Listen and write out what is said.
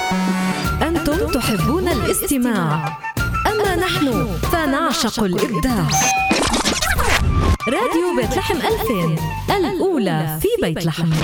أنتم تحبون الاستماع، أما نحن فنعشق الإبداع. راديو بيت لحم 2000، الأولى في بيت لحم.